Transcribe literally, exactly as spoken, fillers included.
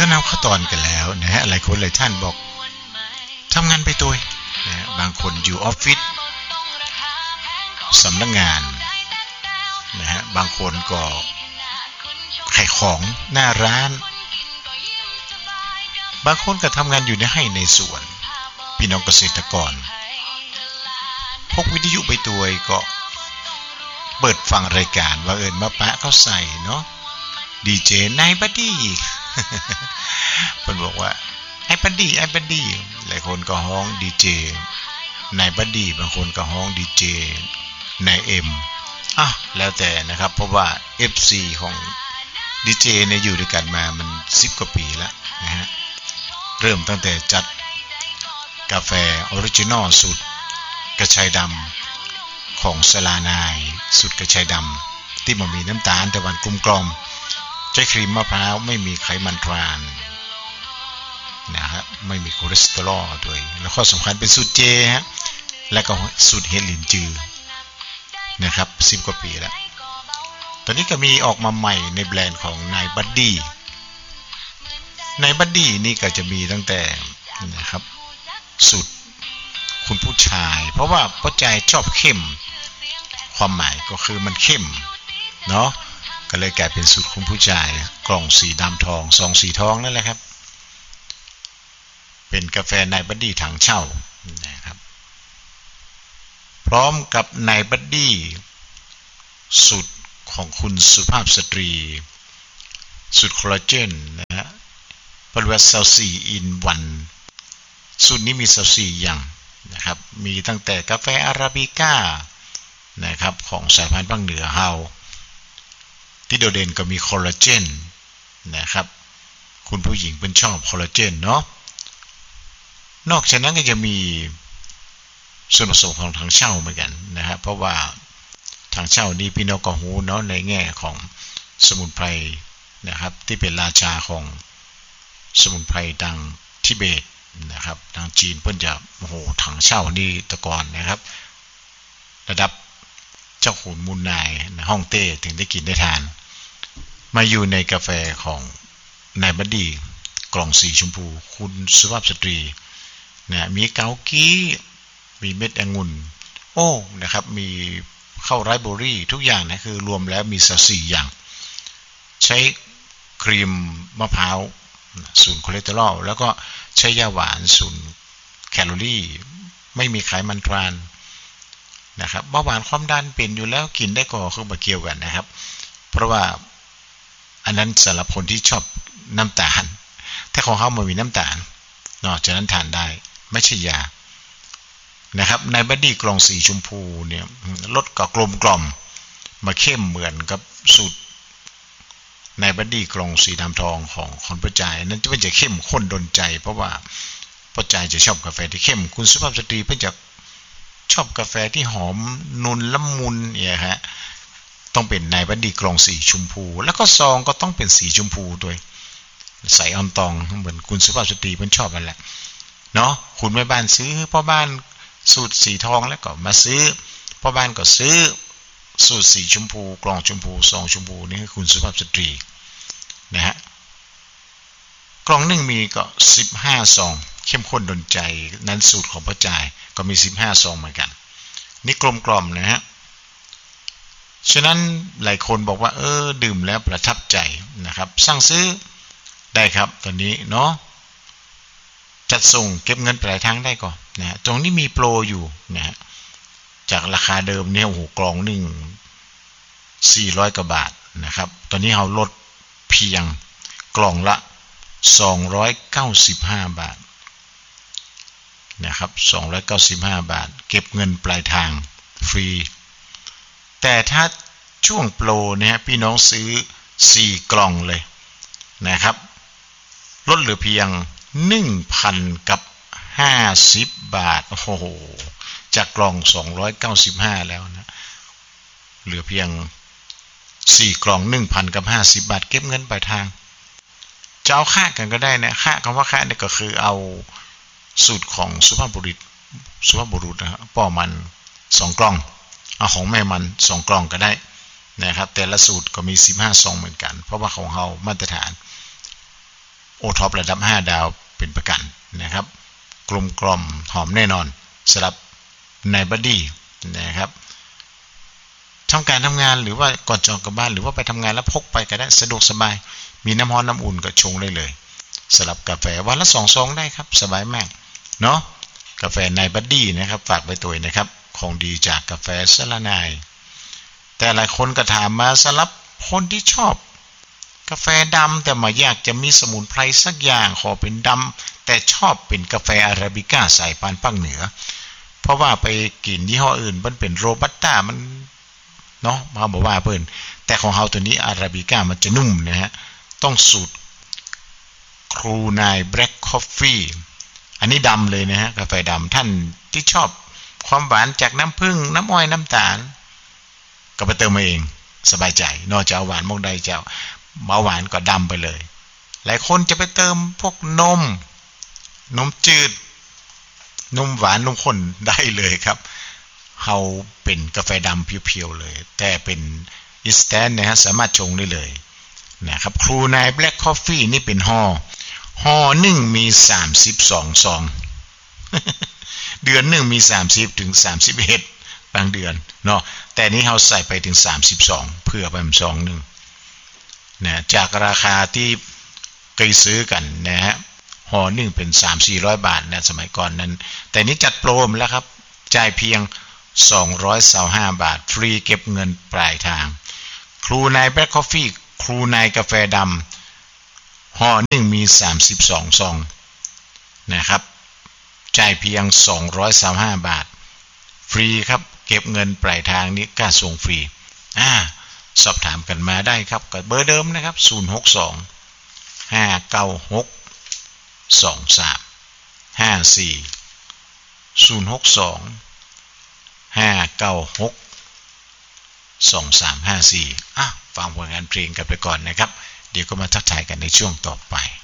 ก็นับขั้นตอนกันแล้วนะฮะหลายคนหลายท่านบอกทำงานไปตัวนะบางคนอยู่ออฟฟิศสำนักงานนะฮะบางคนก็ขายของหน้าร้านบางคนก็ทำงานอยู่ในไร่ในสวนพี่น้องเกษตรกรพกวิทยุไปตัวก็เปิดฟังรายการว่าเอิญมาปะเขาใส่เนาะดีเจนายบัดดี้เพิ่นบอกว่าไอ้บัดดี้ไอ้บัดดี้หลายคนก็ฮ้องดีเจนายบัดดี้บางคนก็ฮ้องดีเจนายเอ็มอ่ะแล้วแต่นะครับเพราะว่า เอฟ ซี ของดีเจเนี่ยอยู่ด้วยกันมามันสิบกว่าปีแล้วนะฮะเริ่มตั้งแต่จัดกาแฟออริจินอลสูตรกระชายดำของสลานายสูตรกระชายดำที่มันมีน้ำตาลแต่วันกลมกล่อมใช้ครีมมะพร้าวไม่มีไขมันทรานนะครับไม่มีคอเลสเตอรอลด้วยแล้วข้อสำคัญเป็นสูตรเจฮะและก็สูตรเฮลินจือนะครับสิบกว่าปีแล้วตอนนี้ก็มีออกมาใหม่ในแบรนด์ของนายบัดดี้นายบัดดี้นี่ก็จะมีตั้งแต่นะครับสูตรคุณผู้ชายเพราะว่าผู้ชายชอบเข้มความหมายก็คือมันเข้มเนาะก็เลยกลายเป็นสูตรคุณผู้ชายกล่องสีดำทองซองสีทองนั่นแหละครับเป็นกาแฟนายบัดดี้ถังเช่านะครับพร้อมกับนายบัดดี้สูตรของคุณสุภาพสตรีสูตรคอลลาเจนนะฮะปริวัติสี่ in วันสูตรนี้มีสี่อย่างนะครับมีตั้งแต่กาแฟอาราบิก้านะครับของสายพันธุ์ภาคเหนือเฮาที่โดดเด่นก็มีคอลลาเจนนะครับคุณผู้หญิงเป็นชอบคอลลาเจนเนาะนอกจากนั้นก็จะมีส่วนผสมของถังเช่าเหมือนกันนะครับเพราะว่าถังเช่านี้พี่น้องก็รู้เนาะในแง่ของสมุนไพรนะครับที่เป็นราชาของสมุนไพรดังทิเบตนะครับทางจีนเพิ่นจะโอ้โหถังเช่านี่ตะกอนนะครับระดับเจ้าขุนมูลนายฮ่องเต้ถึงได้กินได้ทานมาอยู่ในกาแฟของนายบัดดี้กล่องสีชมพูคุณสุภาพสตรีนะมีเกากี้มีเม็ดองุ่นโอ้นะครับมีข้าวไรซ์เบอร์รี่ทุกอย่างนะคือรวมแล้วมีสี่อย่างใช้ครีมมะพร้าวศูนย์คอเลสเตอรอลแล้วก็ใช้ยาหวานศูนย์แคลอรี่ไม่มีไขมันทรานนะครับเบาหวานความดันเป็นอยู่แล้วกินได้ก็คือมาเกี่ยวกันนะครับเพราะว่าอันนั้นสำหรับคนที่ชอบน้ำตาลถ้าของเขาไม่มีน้ำตาลนอกจากนั้นทานได้ไม่ใช่ยานะครับในบัดดี้กล่องสีชมพูเนี่ยรสก็กลมกล่อมมาเข้มเหมือนกับสูตรในบัดดี้กล่องสีดำทองของคนผู้ชายนั้นจะเป็นจะเข้มข้นดนใจเพราะว่าผู้ชายจะชอบกาแฟที่เข้มคุณสุภาพสตรีเพิ่นจะชอบกาแฟที่หอมนุ่นละมุนเนี่ยฮะต้องเป็นในบัดดี้กล่องสีชมพูแล้วก็ซองก็ต้องเป็นสีชมพูด้วยใส่ออนตองเหมือนคุณสุภาพสตรีเพิ่นชอบนั่นแหละเนาะคุณแม่บ้านซื้อพ่อบ้านสูตรสีทองแล้วก็มาซื้อพ่อบ้านก็ซื้อสูตรสีชมพูกล่องชมพูซองชมพูนี่คือคุณสุภาพสตรีนะฮะกล่องหนึ่งมีก็สิบห้าซองเข้มข้นดนใจนั้นสูตรของพ่อจ่ายก็มีสิบห้าซองเหมือนกันนี่กลมกล่อมนะฮะฉะนั้นหลายคนบอกว่าเออดื่มแล้วประทับใจนะครับสั่งซื้อได้ครับตอนนี้เนาะจัดส่งเก็บเงินปลายทางได้ก่อนนะตรงนี้มีโปรอยู่นะฮะจากราคาเดิมเนี่ยโอ้โหกล่องหนึ่งสี่ร้อยกว่าบาทนะครับตอนนี้เราลดเพียงกล่องละสองร้อยเก้าสิบห้าบาทนะครับสองร้อยเก้าสิบห้าบาทเก็บเงินปลายทางฟรีแต่ถ้าช่วงโปรเนี่ยพี่น้องซื้อสี่กล่องเลยนะครับลดเหลือเพียง หนึ่งพัน กับห้าสิบบาทโอ้โหจากกล่องสองร้อยเก้าสิบห้าแล้วนะเหลือเพียงสี่กล่อง หนึ่งพัน กับห้าสิบบาทเก็บเงินปลายทางจะเอาค่ากันก็ได้นะค่าคำว่าค่าเนี่ยก็คือเอาสูตรของสุภาพบุรุษสุภาพบุรุษนะฮะป้อมันสองกล่องเอาของแม่มันสองกล่องก็ได้นะครับแต่ละสูตรก็มีสิบห้าซองเหมือนกันเพราะว่าของเฮามาตรฐานโอท็อประดับห้าดาวเป็นประกันนะครับกลมกล่อมหอมแน่นอนสำหรับในบัดดี้นะครับทำการทำงานหรือว่าก่อนจองกลับบ้านหรือว่าไปทำงานแล้วพกไปก็ได้สะดวกสบายมีน้ำร้อนน้ำอุ่นก็ชงได้เลยสำหรับกาแฟวันละสองซองได้ครับสบายมากเนาะกาแฟในบัดดี้นะครับฝากไว้ตัวนะครับของดีจากกาแฟสละนายแต่หลายคนก็ถามมาสำหรับคนที่ชอบกาแฟดำแต่มาอยากจะมีสมุนไพรสักอย่างขอเป็นดำแต่ชอบเป็นกาแฟอาราบิก้าสายพันธุ์ภาคเหนือเพราะว่าไปกินยี่ห้ออื่นมันเป็นโรบัสต้ามันเนาะมาบอกว่าเพิ่นแต่ของเฮาตัวนี้อาราบิก้ามันจะนุ่มนะฮะต้องสูตรครูนายแบล็คคอฟฟี่อันนี้ดำเลยนะฮะกาแฟดำท่านที่ชอบความหวานจากน้ำผึ้งน้ำอ้อยน้ำตาลก็ไปเติมมาเองสบายใจนอกจากหวานมองใดเจ้าเบาหวานก็ดำไปเลยหลายคนจะไปเติมพวกนมนมจืดนมหวานนมข้นได้เลยครับเฮาเป็นกาแฟดำเพียวๆเลยแต่เป็นอินสแตนต์นะฮะสามารถชงได้เลยนะครับครูนายแบล็คคอฟฟี่นี่เป็นห่อห่อหนึ่งมีสามสิบสองซอง เดือนหนึ่งมีสามสิบถึงสามสิบเอ็ดบางเดือนเนาะแต่นี้เฮาใส่ไปถึงสามสิบสองเพื่อไปซองนึงนะจากราคาที่เคยซื้อกันนะฮะห่อหนึ่งเป็น สามถึงสี่ร้อย บาทนะสมัยก่อนนั้นแต่นี้จัดโปรมแล้วครับจ่ายเพียงสองร้อยยี่สิบห้าบาทฟรีเก็บเงินปลายทางครูนายแบล็คคอฟฟี่ครูนายกาแฟดำห่อหนึ่งมีสามสิบสองซองนะครับจ่ายเพียงสองร้อยยี่สิบห้าบาทฟรีครับเก็บเงินปลายทางนี้ค่าส่งฟรีอ่าสอบถามกันมาได้ครับกับเบอร์เดิมนะครับศูนย์ หก สอง ห้า เก้า หก สอง สาม ห้า สี่ ศูนย์ หก สอง ห้า เก้า หก สอง สาม ห้า สี่อ่ะฟังผลงานเพลงกันไปก่อนนะครับเดี๋ยวก็มาทักทายกันในช่วงต่อไป